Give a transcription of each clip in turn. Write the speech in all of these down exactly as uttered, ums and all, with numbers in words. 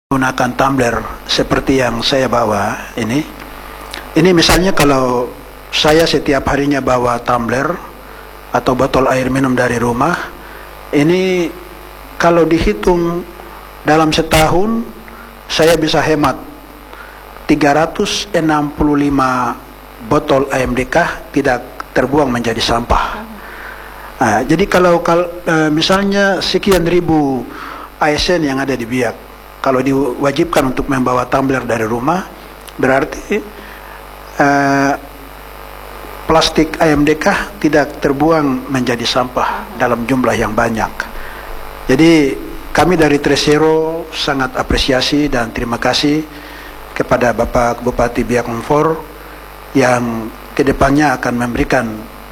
menggunakan tumbler seperti yang saya bawa ini. Ini misalnya kalau saya setiap harinya bawa tumbler atau botol air minum dari rumah, ini kalau dihitung dalam setahun saya bisa hemat tiga ratus enam puluh lima botol A M D K tidak terbuang menjadi sampah. Nah, jadi kalau, kalau e, misalnya sekian ribu A S N yang ada di Biak, kalau diwajibkan untuk membawa tumbler dari rumah, berarti e, plastik A M D K tidak terbuang menjadi sampah dalam jumlah yang banyak. Jadi kami dari Tresero sangat apresiasi dan terima kasih kepada Bapak Bupati Biak Numfor yang kedepannya akan memberikan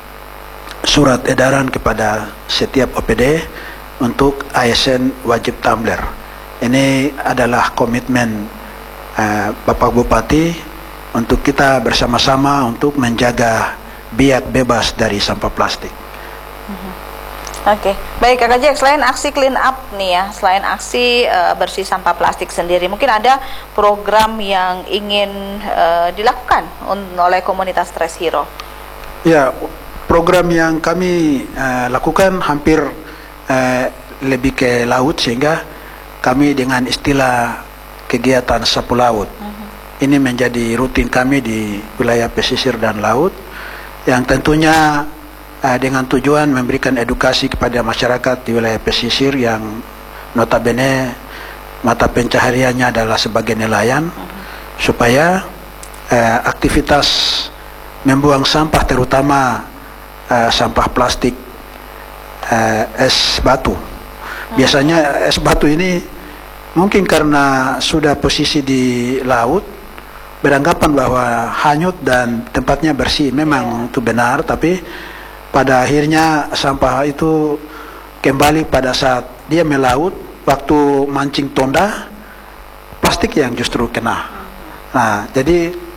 surat edaran kepada setiap O P D untuk A S N wajib tumbler. Ini adalah komitmen uh, Bapak Bupati untuk kita bersama-sama untuk menjaga Biak bebas dari sampah plastik. Oke, okay. Baik Kak Jack, selain aksi clean up nih ya, selain aksi uh, bersih sampah plastik sendiri, mungkin ada program yang ingin uh, dilakukan oleh komunitas Tresero? Ya, program yang kami uh, lakukan hampir uh, lebih ke laut, sehingga kami dengan istilah kegiatan sapu laut. Uh-huh. Ini menjadi rutin kami di wilayah pesisir dan laut, yang tentunya Uh, dengan tujuan memberikan edukasi kepada masyarakat di wilayah pesisir yang notabene mata pencahariannya adalah sebagai nelayan, uh-huh. supaya uh, aktivitas membuang sampah, terutama uh, sampah plastik uh, es batu. Uh-huh. Biasanya es batu ini mungkin karena sudah posisi di laut, beranggapan bahwa hanyut dan tempatnya bersih. Memang yeah. itu benar, tapi pada akhirnya sampah itu kembali pada saat dia melaut, waktu mancing tonda, plastik yang justru kena. Nah, jadi